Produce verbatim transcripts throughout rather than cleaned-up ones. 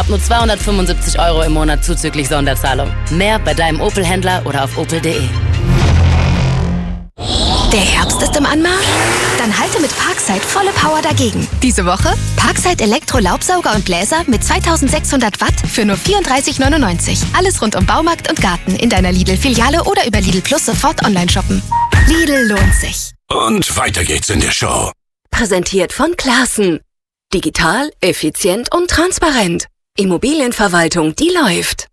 ab nur zweihundertfünfundsiebzig Euro im Monat zuzüglich Sonderzahlung. Mehr bei deinem Opel-Händler oder auf opel punkt de. Der Herbst ist im Anmarsch? Dann halte mit Parkside volle Power dagegen. Diese Woche Parkside Elektro-Laubsauger und Bläser mit zweitausendsechshundert Watt für nur vierunddreißig neunundneunzig. Alles rund um Baumarkt und Garten in deiner Lidl-Filiale oder über Lidl Plus sofort online shoppen. Lidl lohnt sich. Und weiter geht's in der Show. Präsentiert von Classen. Digital, effizient und transparent. Immobilienverwaltung, die läuft.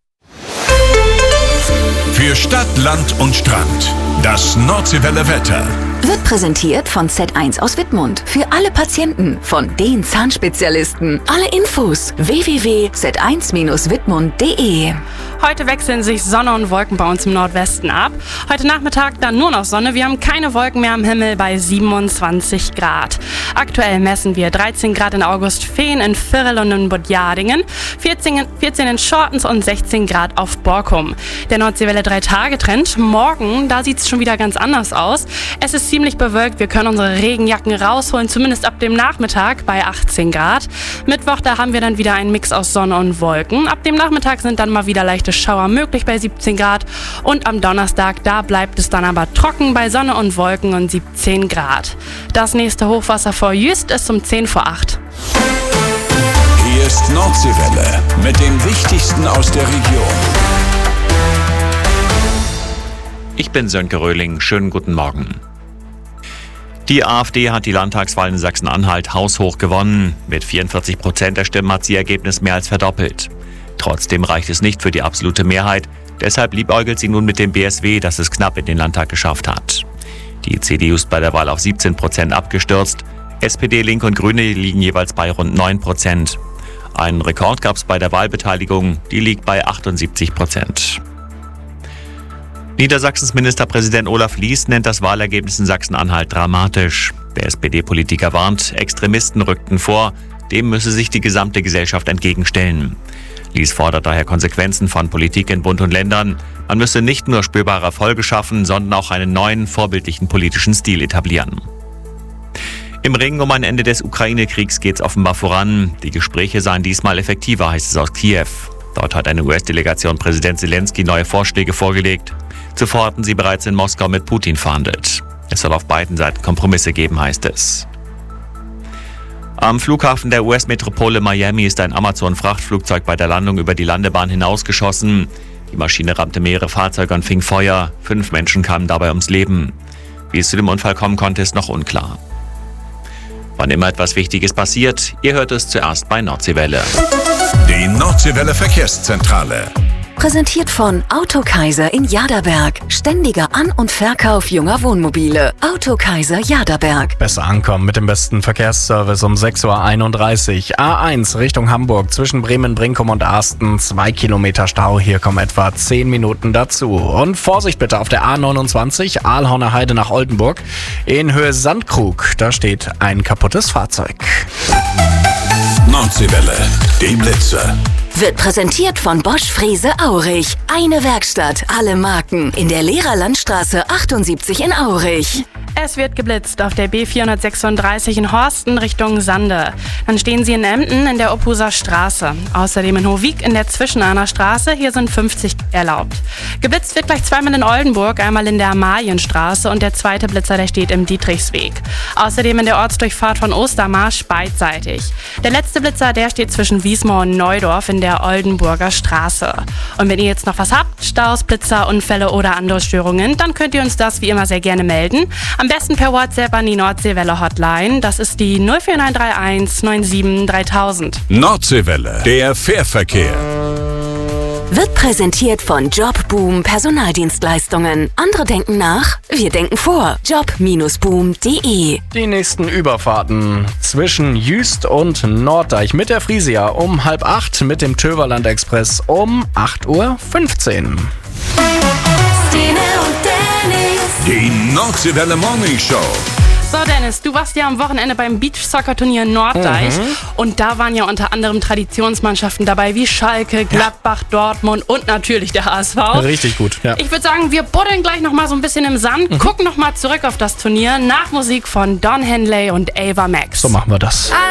Für Stadt, Land und Strand. Das Nordseewelle Wetter. Wird präsentiert von Z eins aus Wittmund. Für alle Patienten von den Zahnspezialisten. Alle Infos w w w punkt z eins Bindestrich wittmund punkt de. Heute wechseln sich Sonne und Wolken bei uns im Nordwesten ab. Heute Nachmittag dann nur noch Sonne. Wir haben keine Wolken mehr am Himmel bei siebenundzwanzig Grad. Aktuell messen wir dreizehn Grad in Augustfehn, in Virrel und in Budjadingen, vierzehn, vierzehn in Schortens und sechzehn Grad auf Borkum. Der Nordseewelle drei Tage Trend. Morgen, da sieht es schon wieder ganz anders aus. Es ist ziemlich bewölkt. Wir können unsere Regenjacken rausholen, zumindest ab dem Nachmittag bei achtzehn Grad. Mittwoch, da haben wir dann wieder einen Mix aus Sonne und Wolken. Ab dem Nachmittag sind dann mal wieder leichte Schauer möglich bei siebzehn Grad. Und am Donnerstag, da bleibt es dann aber trocken bei Sonne und Wolken und siebzehn Grad. Das nächste Hochwasser vor Jüst ist um zehn vor acht. Hier ist Nordseewelle mit dem Wichtigsten aus der Region. Ich bin Sönke Röhling. Schönen guten Morgen. Die AfD hat die Landtagswahl in Sachsen-Anhalt haushoch gewonnen. Mit vierundvierzig Prozent der Stimmen hat sie ihr Ergebnis mehr als verdoppelt. Trotzdem reicht es nicht für die absolute Mehrheit. Deshalb liebäugelt sie nun mit dem B S W, das es knapp in den Landtag geschafft hat. Die C D U ist bei der Wahl auf siebzehn Prozent abgestürzt. S P D, Linke und Grüne liegen jeweils bei rund neun Prozent. Einen Rekord gab es bei der Wahlbeteiligung, die liegt bei achtundsiebzig Prozent. Niedersachsens Ministerpräsident Olaf Lies nennt das Wahlergebnis in Sachsen-Anhalt dramatisch. Der S P D-Politiker warnt, Extremisten rückten vor, dem müsse sich die gesamte Gesellschaft entgegenstellen. Lies fordert daher Konsequenzen von Politik in Bund und Ländern. Man müsse nicht nur spürbare Erfolge schaffen, sondern auch einen neuen, vorbildlichen politischen Stil etablieren. Im Ringen um ein Ende des Ukraine-Kriegs geht es offenbar voran. Die Gespräche seien diesmal effektiver, heißt es aus Kiew. Dort hat eine U S-Delegation Präsident Zelensky neue Vorschläge vorgelegt. Zuvor hatten sie bereits in Moskau mit Putin verhandelt. Es soll auf beiden Seiten Kompromisse geben, heißt es. Am Flughafen der U S-Metropole Miami ist ein Amazon-Frachtflugzeug bei der Landung über die Landebahn hinausgeschossen. Die Maschine rammte mehrere Fahrzeuge und fing Feuer. Fünf Menschen kamen dabei ums Leben. Wie es zu dem Unfall kommen konnte, ist noch unklar. Wann immer etwas Wichtiges passiert, ihr hört es zuerst bei Nordseewelle. Die Nordseewelle Verkehrszentrale. Präsentiert von Autokaiser in Jaderberg. Ständiger An- und Verkauf junger Wohnmobile. Autokaiser Jaderberg. Besser ankommen mit dem besten Verkehrsservice um sechs Uhr einunddreißig. A eins Richtung Hamburg zwischen Bremen-Brinkum und Arsten. Zwei Kilometer Stau. Hier kommen etwa zehn Minuten dazu. Und Vorsicht bitte auf der A neunundzwanzig Aalhorner Heide nach Oldenburg. In Höhe Sandkrug. Da steht ein kaputtes Fahrzeug. Nordseewelle, die Blitze. Wird präsentiert von Bosch Frese Aurich. Eine Werkstatt, alle Marken. In der Lehrerlandstraße achtundsiebzig in Aurich. Es wird geblitzt auf der B vierhundertsechsunddreißig in Horsten Richtung Sande. Dann stehen Sie in Emden in der Ophuser Straße. Außerdem in Hovig in der Zwischenahner Straße. Hier sind fünfzig erlaubt. Geblitzt wird gleich zweimal in Oldenburg, einmal in der Amalienstraße und der zweite Blitzer, der steht im Dietrichsweg. Außerdem in der Ortsdurchfahrt von Ostermarsch beidseitig. Der letzte Blitzer, der steht zwischen Wiesmoor und Neudorf in der Oldenburger Straße. Und wenn ihr jetzt noch was habt, Staus, Blitzer, Unfälle oder andere Störungen, dann könnt ihr uns das wie immer sehr gerne melden. Am besten per WhatsApp an die Nordseewelle Hotline. Das ist die null vier neun drei eins neun sieben dreitausend. Nordseewelle, der Fährverkehr. Wird präsentiert von Jobboom Personaldienstleistungen. Andere denken nach, wir denken vor. job Bindestrich boom Punkt de. Die nächsten Überfahrten zwischen Jüst und Norddeich mit der Frisia um halb acht, mit dem Töverland Express um acht Uhr fünfzehn. Die Nordseewelle Morning Show. So Dennis, du warst ja am Wochenende beim Beachsoccer-Turnier Norddeich mhm. und da waren ja unter anderem Traditionsmannschaften dabei wie Schalke, Gladbach, ja. Dortmund und natürlich der H S V. Richtig gut, ja. Ich würde sagen, wir buddeln gleich noch mal so ein bisschen im Sand, mhm. gucken noch mal zurück auf das Turnier nach Musik von Don Henley und Ava Max. So machen wir das.